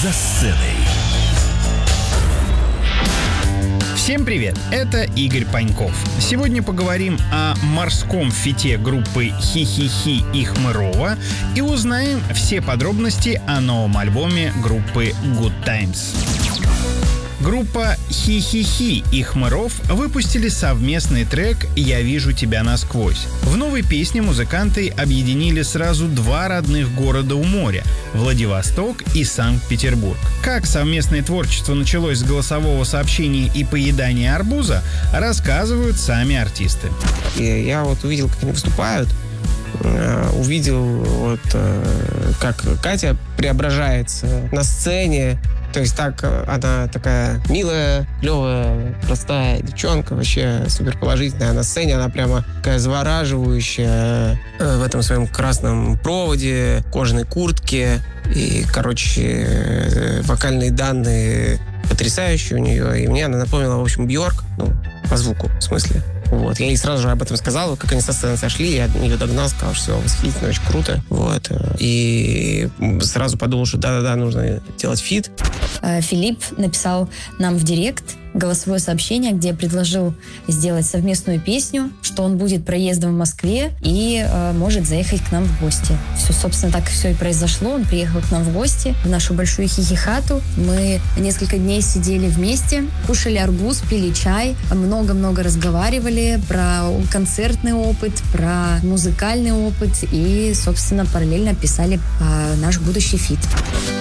«За сценой». Всем привет, это Игорь Паньков. Сегодня поговорим о морском фите группы «Хи-хи-хи» и Хмырова и узнаем все подробности о новом альбоме группы Good Times. Группа «Хи-хи-хи» и Хмыров выпустили совместный трек «Я вижу тебя насквозь». В новой песне музыканты объединили сразу два родных города у моря – Владивосток и Санкт-Петербург. Как совместное творчество началось с голосового сообщения и поедания арбуза, рассказывают сами артисты. Я увидел, как они выступают, увидел, как Катя преображается на сцене. То есть так она такая милая, клевая, простая девчонка, вообще супер положительная. А на сцене она прямо такая завораживающая в этом своем красном проводе, кожаной куртке. И, вокальные данные потрясающие у нее. И мне она напомнила, в общем, Бьорк, по звуку, в смысле. Вот. Я ей сразу же об этом сказал, как они со сцены сошли, я ее догнал, сказал, что все восхитительно, очень круто. Вот. И сразу подумал, что да-да-да, нужно делать фит. Филипп написал нам в директ голосовое сообщение, где предложил сделать совместную песню, что он будет проездом в Москве и может заехать к нам в гости. Все, собственно, так все и произошло. Он приехал к нам в гости, в нашу большую хихи-хату. Мы несколько дней сидели вместе, кушали арбуз, пили чай, много-много разговаривали про концертный опыт, про музыкальный опыт и, собственно, параллельно писали наш будущий фит.